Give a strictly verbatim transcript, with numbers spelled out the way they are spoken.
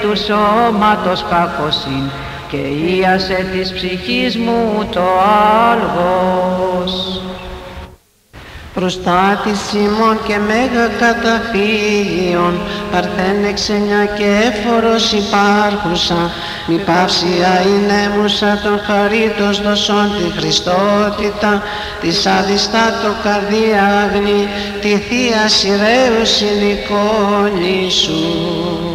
του σώματος κακοσύν και ίασε της ψυχής μου το άλγος. Προστάτης ημών και μέγα καταφύγιον, παρθέν εξενιά και έφορος υπάρχουσα, μη παύσια εινέμουσα των χαρίτος δοσών τη Χριστότητα, της αδιστάτω καρδία αγνή, τη Θεία Συρέους εικόνη σου.